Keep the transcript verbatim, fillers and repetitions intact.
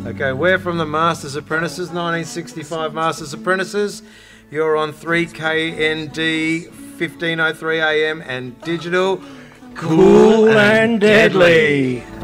Okay, we're from the Masters Apprentices, nineteen sixty-five Masters Apprentices. You're on three K N D, fifteen oh three A M and digital. Cool and deadly.